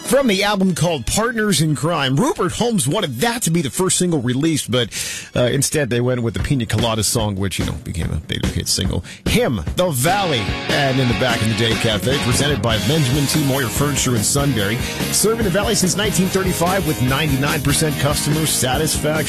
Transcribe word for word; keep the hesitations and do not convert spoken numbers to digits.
From the album called Partners in Crime, Rupert Holmes wanted that to be the first single released, but uh, instead they went with the Pina Colada song, which, you know, became a big hit single. Him, The Valley, and In the Back in the Day Cafe, presented by Benjamin T. Moyer Furniture in Sunbury, serving the Valley since nineteen thirty-five with ninety-nine percent customer satisfaction.